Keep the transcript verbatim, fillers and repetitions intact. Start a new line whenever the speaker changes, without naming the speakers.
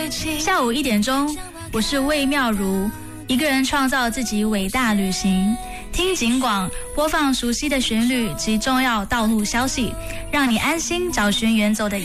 下午一点钟，我是魏妙如，一个人创造自己伟大旅行。听警广播放熟悉的旋律及重要道路消息，让你安心找寻远走的